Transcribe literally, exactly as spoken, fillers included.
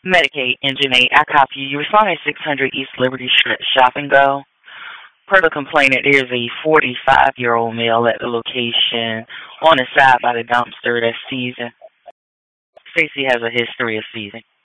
Medicaid, Engine eight. I copy you. You respond at six hundred East Liberty Street, Shop and Go. Per the complainant, there is a forty-five-year-old male at the location on the side by the dumpster that's seizing. Stacy has a history of seizing.